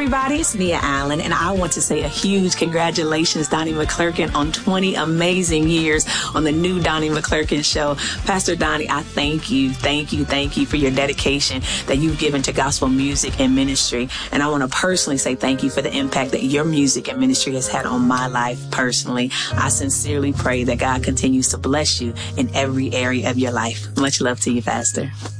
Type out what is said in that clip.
everybody, it's Nia Allen, and I want to say a huge congratulations, Donnie McClurkin, on 20 amazing years on the new Donnie McClurkin Show. Pastor Donnie, I thank you for your dedication that you've given to gospel music and ministry. And I want to personally say thank you for the impact that your music and ministry has had on my life personally. I sincerely pray that God continues to bless you in every area of your life. Much love to you, Pastor.